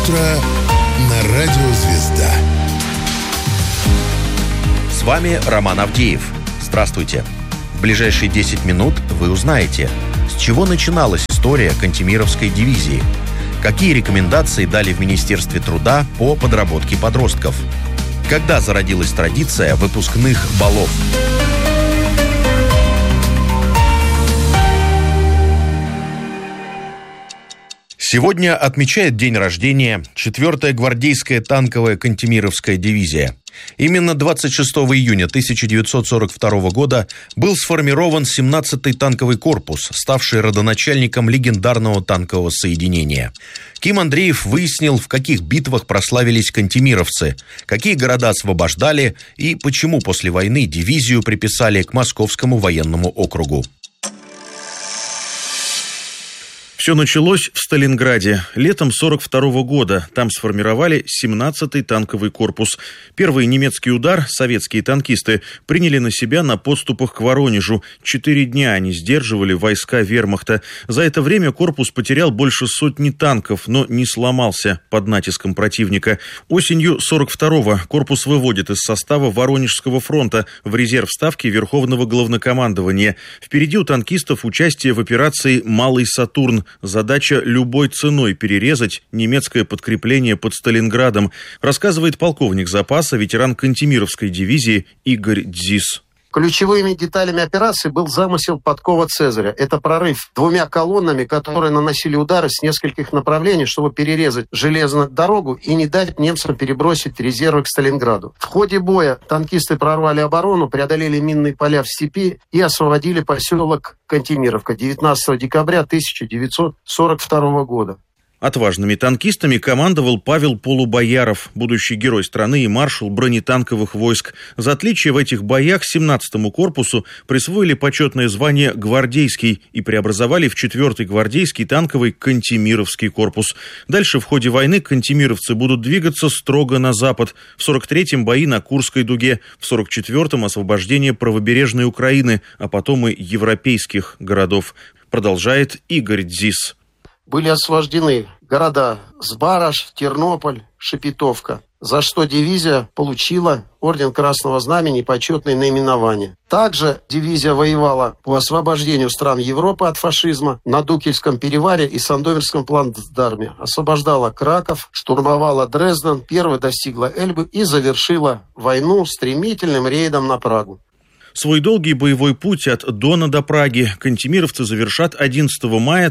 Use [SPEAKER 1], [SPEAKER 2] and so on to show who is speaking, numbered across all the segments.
[SPEAKER 1] Утро на радио «Звезда».
[SPEAKER 2] С вами Роман Авдеев. Здравствуйте. В ближайшие 10 минут вы узнаете, с чего начиналась история Кантемировской дивизии, какие рекомендации дали в Министерстве труда по подработке подростков, когда зародилась традиция выпускных балов. Сегодня отмечает день рождения 4-я гвардейская танковая Кантемировская дивизия. Именно 26 июня 1942 года был сформирован 17-й танковый корпус, ставший родоначальником легендарного танкового соединения. Ким Андреев выяснил, в каких битвах прославились кантемировцы, какие города освобождали и почему после войны дивизию приписали к Московскому военному округу.
[SPEAKER 3] Все началось в Сталинграде. Летом 1942 года там сформировали 17-й танковый корпус. Первый немецкий удар советские танкисты приняли на себя на подступах к Воронежу. 4 дня они сдерживали войска вермахта. За это время корпус потерял больше сотни танков, но не сломался под натиском противника. Осенью 1942-го корпус выводит из состава Воронежского фронта в резерв ставки Верховного главнокомандования. Впереди у танкистов участие в операции «Малый Сатурн». Задача любой ценой перерезать немецкое подкрепление под Сталинградом, рассказывает полковник запаса, ветеран Кантемировской дивизии Игорь Дзис.
[SPEAKER 4] Ключевыми деталями операции был замысел подкова Цезаря. Это прорыв 2 колоннами, которые наносили удары с нескольких направлений, чтобы перерезать железную дорогу и не дать немцам перебросить резервы к Сталинграду. В ходе боя танкисты прорвали оборону, преодолели минные поля в степи и освободили поселок Кантемировка 19 декабря 1942 года.
[SPEAKER 3] Отважными танкистами командовал Павел Полубояров, будущий герой страны и маршал бронетанковых войск. За отличие в этих боях 17-му корпусу присвоили почетное звание «Гвардейский» и преобразовали в 4-й гвардейский танковый Кантемировский корпус. Дальше в ходе войны кантемировцы будут двигаться строго на запад. В 43-м бои на Курской дуге, в 44-м освобождение правобережной Украины, а потом и европейских городов. Продолжает Игорь Дзис.
[SPEAKER 4] Были освобождены города Сбараж, Тернополь, Шепетовка, за что дивизия получила орден Красного Знамени и почетное наименование. Также дивизия воевала по освобождению стран Европы от фашизма на Дукельском перевале и Сандомирском плацдарме. Освобождала Краков, штурмовала Дрезден, первой достигла Эльбы и завершила войну стремительным рейдом на Прагу.
[SPEAKER 3] Свой долгий боевой путь от Дона до Праги кантемировцы завершат 11 мая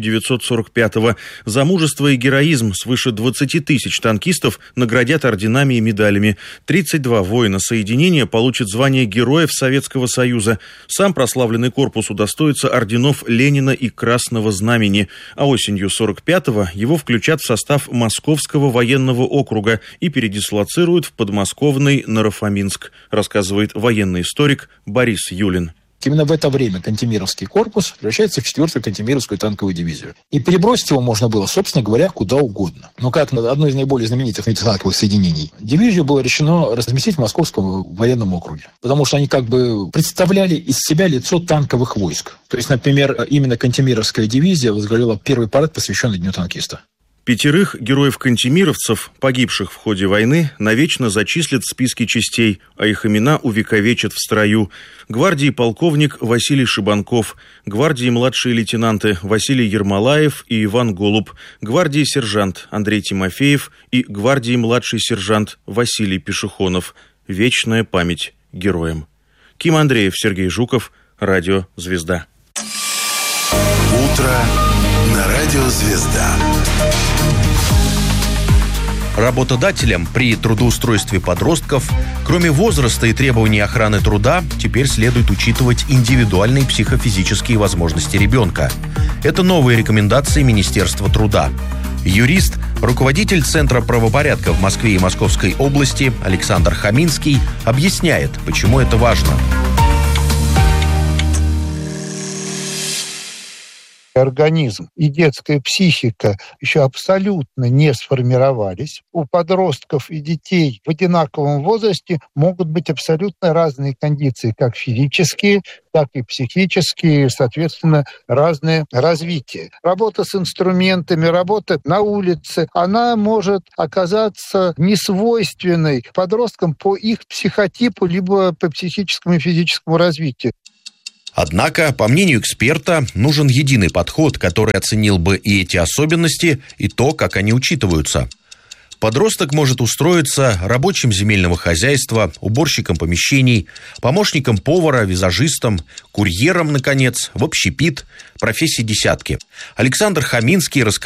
[SPEAKER 3] 1945-го. За мужество и героизм свыше 20 тысяч танкистов наградят орденами и медалями. 32 воина соединения получат звание Героев Советского Союза. Сам прославленный корпус удостоится орденов Ленина и Красного Знамени. А осенью 45-го его включат в состав Московского военного округа и передислоцируют в подмосковный Наро-Фоминск, рассказывает военный историк Борис Юлин.
[SPEAKER 5] Именно в это время Кантемировский корпус превращается в 4-ю Кантемировскую танковую дивизию. И перебросить его можно было, собственно говоря, куда угодно. Но как одно из наиболее знаменитых танковых соединений, дивизию было решено разместить в Московском военном округе. Потому что они как бы представляли из себя лицо танковых войск. То есть, например, именно Кантемировская дивизия возглавила первый парад, посвященный Дню танкиста.
[SPEAKER 3] 5 героев-кантемировцев, погибших в ходе войны, навечно зачислят в списке частей, а их имена увековечат в строю. Гвардии полковник Василий Шибанков, гвардии младшие лейтенанты Василий Ермолаев и Иван Голуб, гвардии сержант Андрей Тимофеев и гвардии младший сержант Василий Пешехонов. Вечная память героям. Ким Андреев, Сергей Жуков, Радио «Звезда».
[SPEAKER 1] Утро на радио «Звезда».
[SPEAKER 2] Работодателям при трудоустройстве подростков, кроме возраста и требований охраны труда, теперь следует учитывать индивидуальные психофизические возможности ребенка. Это новые рекомендации Министерства труда. Юрист, руководитель Центра правопорядка в Москве и Московской области Александр Хаминский объясняет, почему это важно.
[SPEAKER 6] организм и детская психика еще абсолютно не сформировались. У подростков и детей в одинаковом возрасте могут быть абсолютно разные кондиции, как физические, так и психические, соответственно, разное развитие. Работа с инструментами, работа на улице, она может оказаться несвойственной подросткам по их психотипу, либо по психическому и физическому развитию.
[SPEAKER 2] Однако, по мнению эксперта, нужен единый подход, который оценил бы и эти особенности, и то, как они учитываются. Подросток может устроиться рабочим земельного хозяйства, уборщиком помещений, помощником повара, визажистом, курьером, наконец, в общепит, профессий десятки. Александр Хаминский рассказал